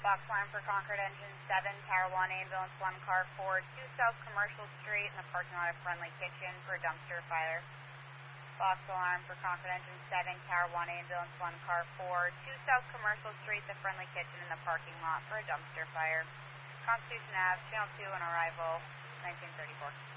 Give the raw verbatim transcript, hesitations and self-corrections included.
Box line for Concord Engine seven, Tower one, ambulance one, car four, two South Commercial Street in the parking lot of Friendly Kitchen for dumpster fire. Box alarm for Concord Engine seven, Tower one, ambulance one, car four, two South Commercial Street, the Friendly Kitchen in the parking lot for a dumpster fire. Constitution Avenue, Channel two, on arrival, nineteen thirty-four.